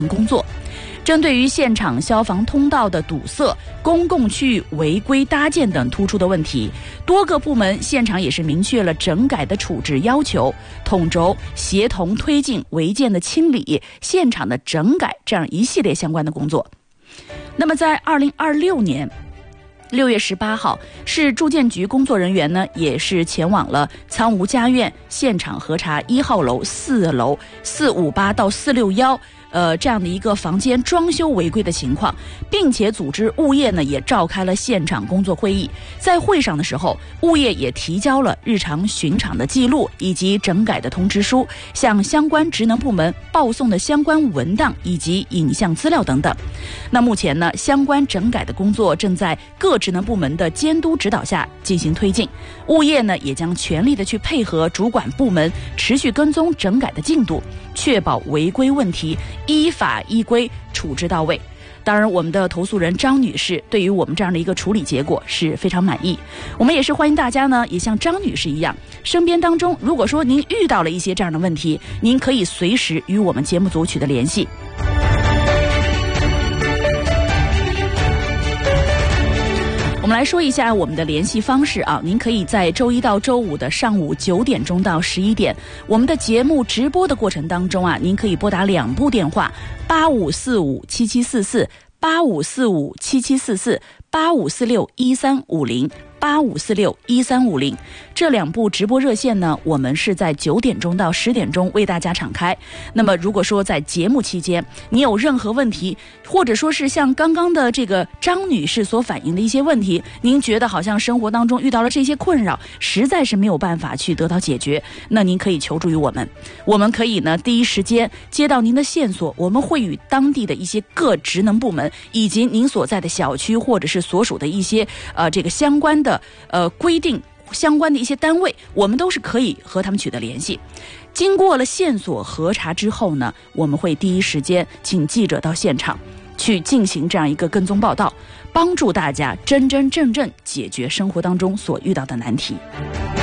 工作。针对于现场消防通道的堵塞、公共区域违规搭建等突出的问题，多个部门现场也是明确了整改的处置要求，统筹协同推进违建的清理、现场的整改这样一系列相关的工作。那么在2026年6月18号，市住建局工作人员呢，也是前往了苍梧家苑现场核查1号楼、4楼、458到461这样的一个房间装修违规的情况，并且组织物业呢也召开了现场工作会议。在会上的时候，物业也提交了日常巡场的记录以及整改的通知书，向相关职能部门报送的相关文档以及影像资料等等。那目前呢，相关整改的工作正在各职能部门的监督指导下进行推进，物业呢也将全力的去配合主管部门，持续跟踪整改的进度，确保违规问题依法依规处置到位。当然，我们的投诉人张女士对于我们这样的一个处理结果是非常满意。我们也是欢迎大家呢，也像张女士一样，身边当中如果说您遇到了一些这样的问题，您可以随时与我们节目组取得联系。我们来说一下我们的联系方式啊，您可以在周一到周五的上午9点钟到11点，我们的节目直播的过程当中啊，您可以拨打2部电话85457744、85457744、85461350。85461350这2部直播热线呢，我们是在9点钟到10点钟为大家敞开。那么如果说在节目期间你有任何问题，或者说是像刚刚的这个张女士所反映的一些问题，您觉得好像生活当中遇到了这些困扰，实在是没有办法去得到解决，那您可以求助于我们，我们可以呢第一时间接到您的线索，我们会与当地的一些各职能部门以及您所在的小区或者是所属的一些这个相关的规定相关的一些单位，我们都是可以和他们取得联系。经过了线索核查之后呢，我们会第一时间请记者到现场去进行这样一个跟踪报道，帮助大家真真正正解决生活当中所遇到的难题。